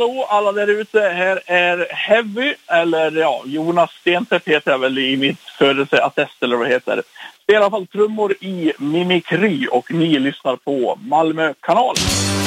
Så alla där ute, här är Heavy, eller ja, Jonas Stenstedt heter jag väl i mitt födelseattest eller vad det heter. Det är i alla fall trummor i Mimikry och ni lyssnar på Malmö kanal.